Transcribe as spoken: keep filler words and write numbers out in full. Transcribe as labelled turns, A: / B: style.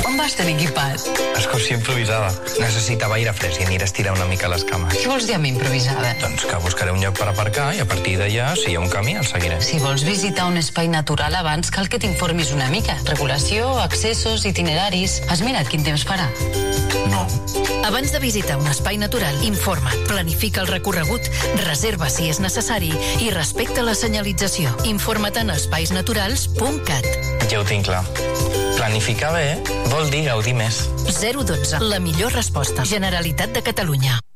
A: On vas tan equipat?
B: Excursió improvisada. Necessitava aire fresc i aniré a estirar una mica les cames.
A: Què vols dir amb improvisada?
B: Doncs que buscaré un lloc per aparcar i a partir d'allà, si hi ha un camí, el seguiré.
A: Si vols visitar un espai natural abans, cal que t'informis una mica. Regulació, accessos, itineraris... Has mirat quin temps farà?
B: No.
C: Abans de visitar un espai natural, informa't, planifica el recorregut, reserva si és necessari i respecta la senyalització. Informa't en espaisnaturals punt cat.
B: Ja ho tinc clar. Planificar bé vol dir gaudir més.
C: zero dotze. La millor resposta. Generalitat de Catalunya.